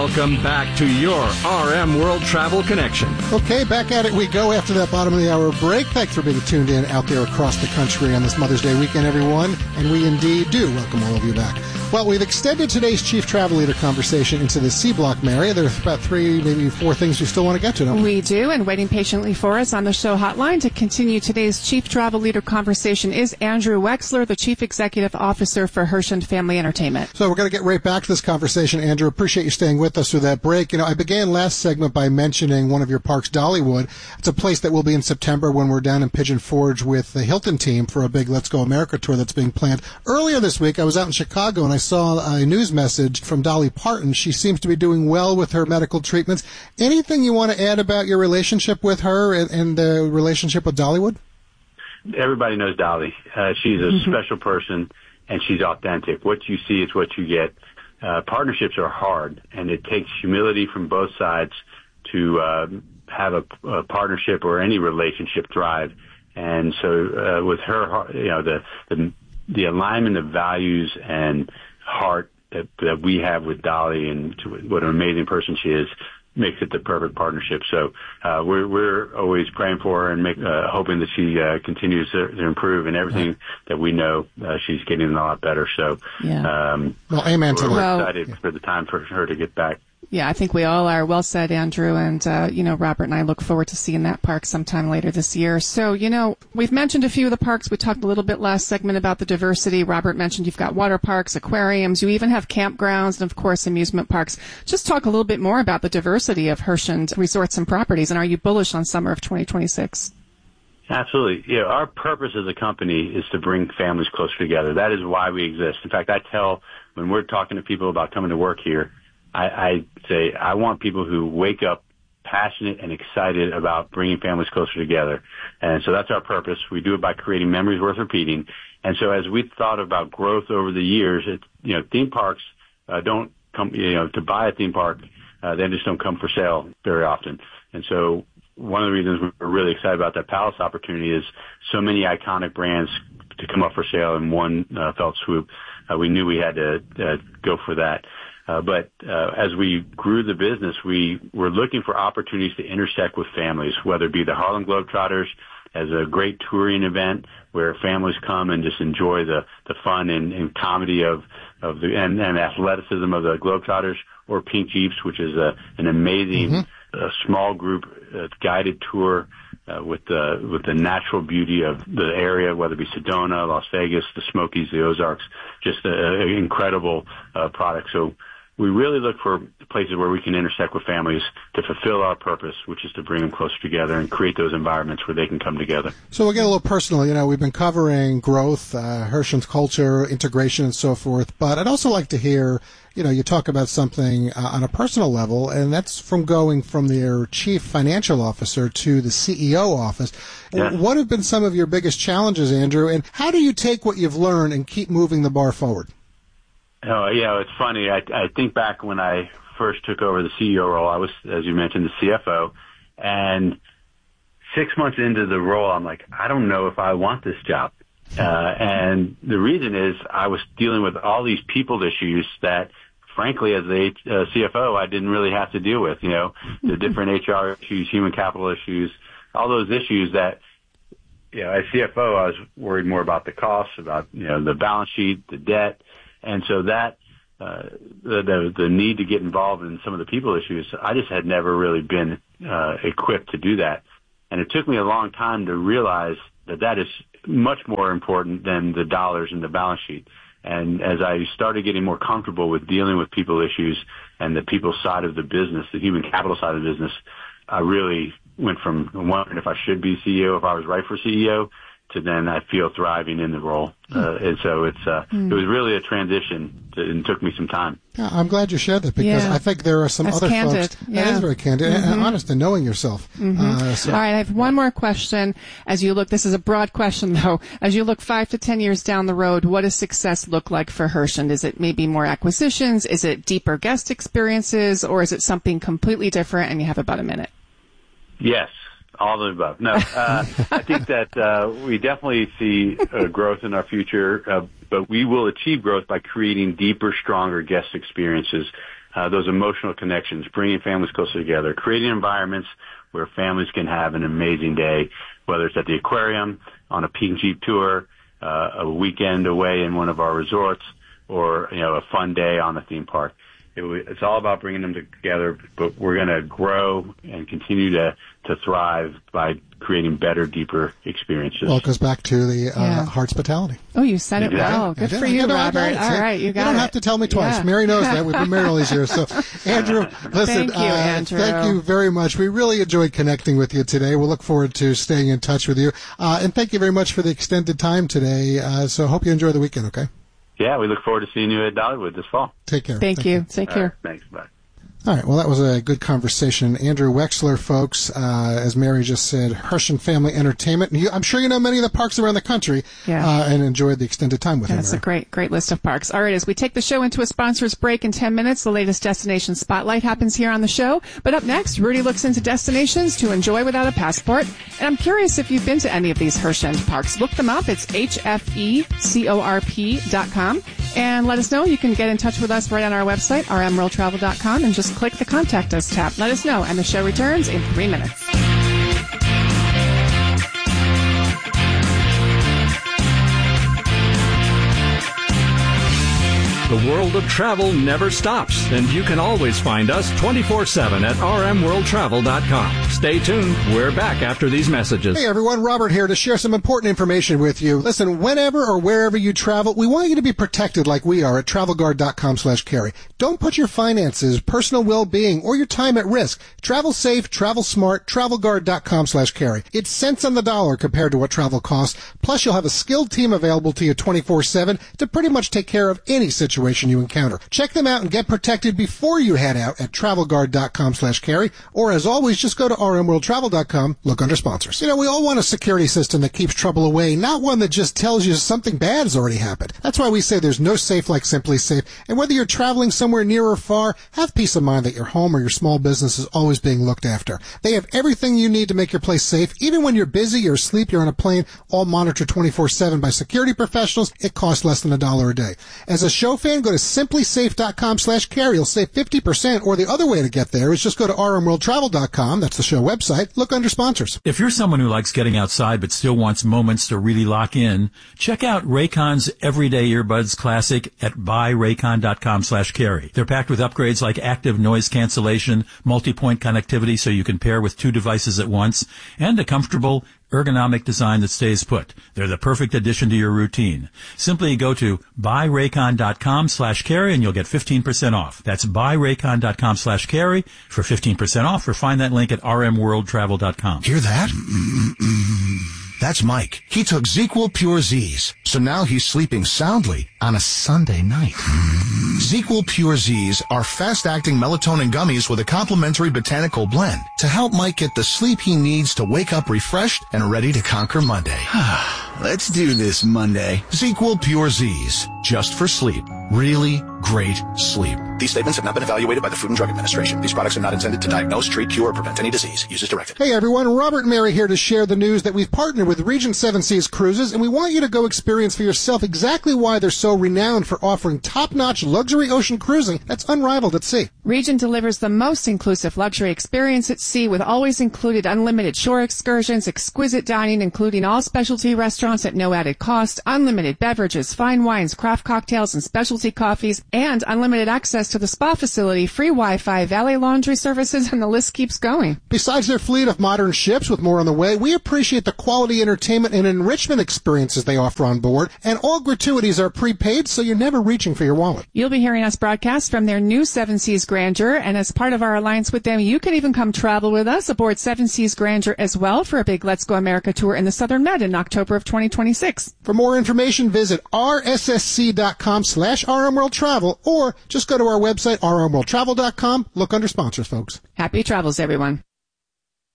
Welcome back to your RM World Travel Connection. Okay, back at it we go after that bottom of the hour break. Thanks for being tuned in out there across the country on this Mother's Day weekend, everyone. And we indeed do welcome all of you back. Well, we've extended today's Chief Travel Leader conversation into the C Block, Mary. There's about 3, maybe 4 things we still want to get to, don't we? We do, and waiting patiently for us on the show hotline to continue today's Chief Travel Leader conversation is Andrew Wexler, the Chief Executive Officer for Herschend Family Entertainment. So we're going to get right back to this conversation, Andrew. Appreciate you staying with us through that break. You know, I began last segment by mentioning one of your parks, Dollywood. It's a place that will be in September when we're down in Pigeon Forge with the Hilton team for a big Let's Go America tour that's being planned. Earlier this week, I was out in Chicago and I saw a news message from Dolly Parton. She seems to be doing well with her medical treatments. Anything you want to add about your relationship with her and the relationship with Dollywood? Everybody knows Dolly. She's a special person, and she's authentic. What you see is what you get. Partnerships are hard, and it takes humility from both sides to have a partnership or any relationship thrive. And so with her, you know, the alignment of values and heart that we have with Dolly and what an amazing person she is makes it the perfect partnership. So we're always praying for her and hoping that she continues to improve, and everything that we know, she's getting a lot better. So well, amen to that. We're excited for the time for her to get back. Yeah, I think we all are. Well said, Andrew. And, Robert and I look forward to seeing that park sometime later this year. So, we've mentioned a few of the parks. We talked a little bit last segment about the diversity. Robert mentioned you've got water parks, aquariums. You even have campgrounds and, of course, amusement parks. Just talk a little bit more about the diversity of Herschend resorts and properties. And are you bullish on summer of 2026? Absolutely. Yeah, our purpose as a company is to bring families closer together. That is why we exist. In fact, I tell when we're talking to people about coming to work here, I say I want people who wake up passionate and excited about bringing families closer together. And so that's our purpose. We do it by creating memories worth repeating. And so as we thought about growth over the years, theme parks don't come, to buy a theme park, they just don't come for sale very often. And so one of the reasons we're really excited about that Palace opportunity is so many iconic brands to come up for sale in one fell swoop. We knew we had to go for that. But as we grew the business, we were looking for opportunities to intersect with families, whether it be the Harlem Globetrotters as a great touring event where families come and just enjoy the fun and comedy and athleticism of the Globetrotters, or Pink Jeeps, which is an amazing small group guided tour with the natural beauty of the area, whether it be Sedona, Las Vegas, the Smokies, the Ozarks, just an incredible product. So we really look for places where we can intersect with families to fulfill our purpose, which is to bring them closer together and create those environments where they can come together. So we'll get a little personal. We've been covering growth, Herschend's culture, integration, and so forth. But I'd also like to hear, you talk about something on a personal level, and that's from going from their chief financial officer to the CEO office. Yeah. What have been some of your biggest challenges, Andrew, and how do you take what you've learned and keep moving the bar forward? Oh, yeah, it's funny. I think back when I first took over the CEO role, I was, as you mentioned, the CFO. And 6 months into the role, I'm like, I don't know if I want this job. And the reason is I was dealing with all these people issues that, frankly, as the CFO, I didn't really have to deal with, the different HR issues, human capital issues, all those issues that, as CFO, I was worried more about the costs, about, the balance sheet, the debt. And so that the need to get involved in some of the people issues, I just had never really been equipped to do that. And it took me a long time to realize that is much more important than the dollars in the balance sheet. And as I started getting more comfortable with dealing with people issues and the people side of the business, the human capital side of the business, I really went from wondering if I should be CEO, if I was right for CEO, to then I feel thriving in the role. And so it was really a transition and took me some time. Yeah, I'm glad you shared that because I think there are some other folks. That is very candid and honest and knowing yourself. All right, I have one more question. As you look, this is a broad question though. As you look 5 to 10 years down the road, what does success look like for Herschend? Is it maybe more acquisitions? Is it deeper guest experiences? Or is it something completely different? And you have about a minute. Yes. All of the above. No, I think that we definitely see growth in our future, but we will achieve growth by creating deeper, stronger guest experiences. those emotional connections, bringing families closer together, creating environments where families can have an amazing day, whether it's at the aquarium, on a pink Jeep tour, a weekend away in one of our resorts, or, a fun day on the theme park. It's all about bringing them together, but we're going to grow and continue to thrive by creating better, deeper experiences. Well, it goes back to the hospitality. Oh, you said it well. Good for you, Robert. All right, you got it. You don't have to tell me twice. Yeah. Mary knows that. We've been married all these years. So, Andrew, listen, thank you, Andrew. Thank you very much. We really enjoyed connecting with you today. We'll look forward to staying in touch with you. And thank you very much for the extended time today. So hope you enjoy the weekend, okay? Yeah, we look forward to seeing you at Dollywood this fall. Take care. Thank you. Take care. Thanks. Bye. All right. Well, that was a good conversation. Andrew Wexler, folks, as Mary just said, Herschen Family Entertainment. I'm sure you know many of the parks around the country and enjoyed the extended time with him. That's a great list of parks. All right, as we take the show into a sponsor's break in 10 minutes, the latest destination spotlight happens here on the show. But up next, Rudy looks into destinations to enjoy without a passport. And I'm curious if you've been to any of these Herschen parks. Look them up. It's HFECORP.com. And let us know. You can get in touch with us right on our website, rmworldtravel.com, and just click the Contact Us tab. Let us know. And the show returns in 3 minutes. The world of travel never stops, and you can always find us 24/7 at rmworldtravel.com. Stay tuned. We're back after these messages. Hey everyone, Robert here to share some important information with you. Listen, whenever or wherever you travel, we want you to be protected like we are at travelguard.com/carry. Don't put your finances, personal well-being, or your time at risk. Travel safe, travel smart, travelguard.com/carry. It's cents on the dollar compared to what travel costs. Plus, you'll have a skilled team available to you 24/7 to pretty much take care of any situation you encounter. Check them out and get protected before you head out at travelguard.com/carry, or as always, just go to rmworldtravel.com, look under sponsors. We all want a security system that keeps trouble away, not one that just tells you something bad has already happened. That's why we say there's no safe like Simply Safe, and whether you're traveling somewhere near or far, have peace of mind that your home or your small business is always being looked after. They have everything you need to make your place safe. Even when you're busy, you're asleep, you're on a plane, all monitored 24/7 by security professionals. It costs less than $1 a day. As a show fan, go to simplysafe.com/carry. You'll save 50%, or the other way to get there is just go to rmworldtravel.com. That's the show website. Look under sponsors. If you're someone who likes getting outside but still wants moments to really lock in, check out Raycon's Everyday Earbuds Classic at buyraycon.com/carry. They're packed with upgrades like active noise cancellation, multi-point connectivity so you can pair with 2 devices at once, and a comfortable ergonomic design that stays put. They're the perfect addition to your routine. Simply go to buyraycon.com/carry and you'll get 15% off. That's buyraycon.com/carry for 15% off, or find that link at rmworldtravel.com. Hear that? That's Mike. He took ZzzQuil Pure Z's, so now he's sleeping soundly on a Sunday night. ZzzQuil Pure Z's are fast-acting melatonin gummies with a complementary botanical blend to help Mike get the sleep he needs to wake up refreshed and ready to conquer Monday. Let's do this Monday. ZzzQuil Pure Z's, just for sleep. Really great sleep. These statements have not been evaluated by the Food and Drug Administration. These products are not intended to diagnose, treat, cure, or prevent any disease. Use as directed. Hey everyone, Robert and Mary here to share the news that we've partnered with Regent 7 Seas Cruises, and we want you to go experience for yourself exactly why they're so renowned for offering top-notch luxury ocean cruising that's unrivaled at sea. Regent delivers the most inclusive luxury experience at sea with always included unlimited shore excursions, exquisite dining including all specialty restaurants at no added cost, unlimited beverages, fine wines, craft cocktails, and specialty coffees, and unlimited access to the spa facility, free Wi-Fi, valet laundry services, and the list keeps going. Besides their fleet of modern ships with more on the way, we appreciate the quality entertainment and enrichment experiences they offer on board, and all gratuities are prepaid, so you're never reaching for your wallet. You'll be hearing us broadcast from their new 7 Seas Grandeur, and as part of our alliance with them, you can even come travel with us aboard 7 Seas Grandeur as well for a big Let's Go America tour in the Southern Med in October of 2026. For more information, visit rssc.com/rmworldtravel, or just go to our website, rmworldtravel.com. Look under sponsors, folks. Happy travels, everyone.